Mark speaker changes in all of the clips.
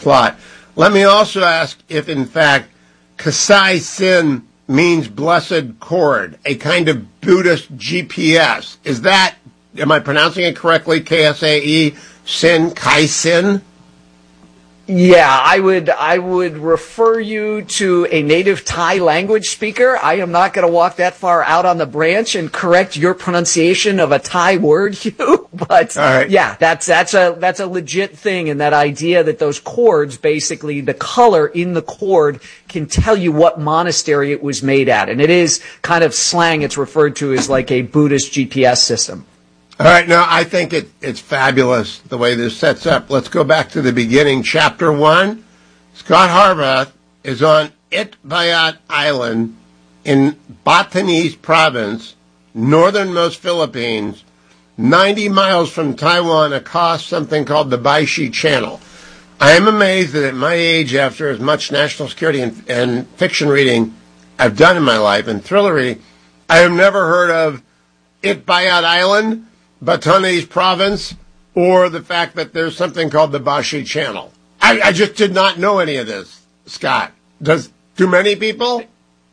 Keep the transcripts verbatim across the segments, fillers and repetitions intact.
Speaker 1: plot. Let me also ask if, in fact, Kasai Sin means blessed cord, a kind of Buddhist G P S. Is that, am I pronouncing it correctly, K S A E, Sin, Kai Sin?
Speaker 2: Yeah, I would I would refer you to a native Thai language speaker. I am not going to walk that far out on the branch and correct your pronunciation of a Thai word, Hugh. But
Speaker 1: right.
Speaker 2: yeah, that's that's a that's a legit thing, and that idea that those cords, basically the color in the cord, can tell you what monastery it was made at, and it is kind of slang. It's referred to as like a Buddhist G P S system.
Speaker 1: All right, now I think it, it's fabulous the way this sets up. Let's go back to the beginning. Chapter one, Scott Harvath is on Itbayat Island in Batanes Province, northernmost Philippines, ninety miles from Taiwan, across something called the Baishi Channel. I am amazed that at my age, after as much national security and, and fiction reading I've done in my life, and thriller reading, I have never heard of Itbayat Island, Batanes Province, or the fact that there's something called the Baishi Channel. I, I just did not know any of this, Scott. Does do many people?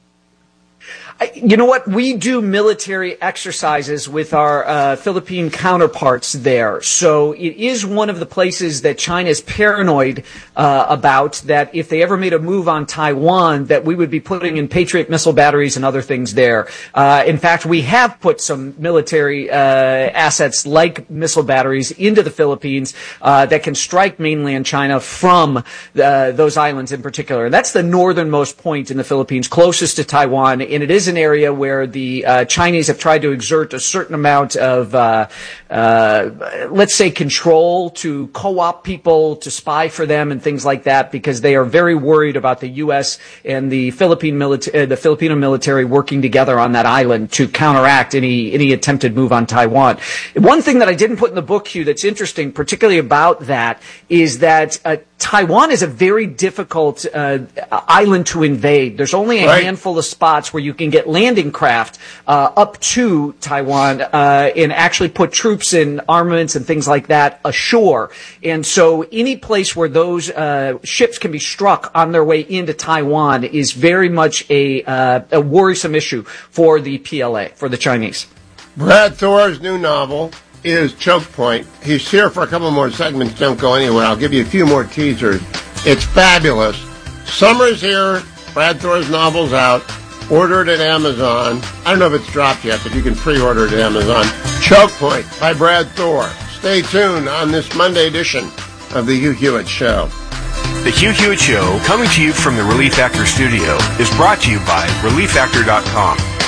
Speaker 2: You know what? We do military exercises with our uh, Philippine counterparts there. So it is one of the places that China is paranoid uh, about, that if they ever made a move on Taiwan, that we would be putting in Patriot missile batteries and other things there. Uh, in fact, we have put some military uh, assets like missile batteries into the Philippines uh, that can strike mainland China from uh, those islands in particular. And that's the northernmost point in the Philippines, closest to Taiwan, and it is an area where the uh, Chinese have tried to exert a certain amount of, uh, uh, let's say, control to co-opt people, to spy for them and things like that, because they are very worried about the U S and the Philippine military, uh, the Filipino military working together on that island to counteract any any attempted move on Taiwan. One thing that I didn't put in the book, Hugh, that's interesting, particularly about that, is that uh, Taiwan is a very difficult uh, island to invade. There's only a right. handful of spots where you can get landing craft uh, up to Taiwan uh, and actually put troops and armaments and things like that ashore. And so any place where those uh, ships can be struck on their way into Taiwan is very much a, uh, a worrisome issue for the P L A, for the Chinese.
Speaker 1: Brad Thor's new novel is Choke Point. He's here for a couple more segments. Don't go anywhere. I'll give you a few more teasers. It's fabulous. Summer's here. Brad Thor's novel's out. Order it at Amazon. I don't know if it's dropped yet, but you can pre-order it at Amazon. Choke Point by Brad Thor. Stay tuned on this Monday edition of The Hugh Hewitt Show.
Speaker 3: The Hugh Hewitt Show, coming to you from the Relief Factor studio, is brought to you by relief factor dot com.